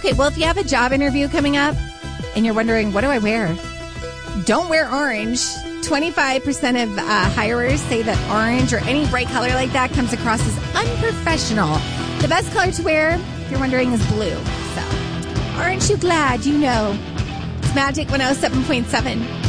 Okay, well, if you have a job interview coming up and you're wondering, what do I wear? Don't wear orange. 25% of hirers say that orange or any bright color like that comes across as unprofessional. The best color to wear, if you're wondering, is blue. So, aren't you glad you know? It's Magic 107.7.